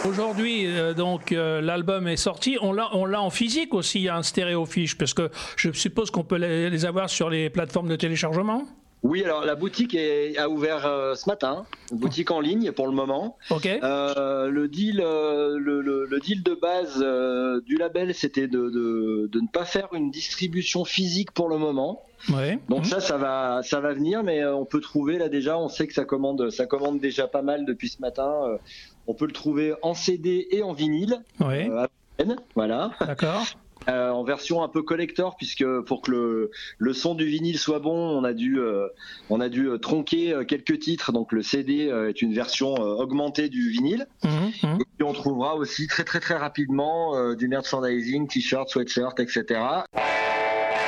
Aujourd'hui, l'album est sorti. On l'a en physique aussi, un stéréofiche, parce que je suppose qu'on peut les avoir sur les plateformes de téléchargement. Oui, alors la boutique a ouvert ce matin, une boutique en ligne pour le moment. Ok. Le deal de base du label, c'était de ne pas faire une distribution physique pour le moment. Ouais. Donc ça va venir, mais on peut trouver là déjà. On sait que ça commande déjà pas mal depuis ce matin. On peut le trouver en CD et en vinyle. Ouais. Voilà. D'accord. En version un peu collector, puisque pour que le son du vinyle soit bon, on a dû tronquer quelques titres. Donc le CD est une version augmentée du vinyle. Et puis on trouvera aussi très très très rapidement du merchandising, t-shirts, sweatshirts, etc.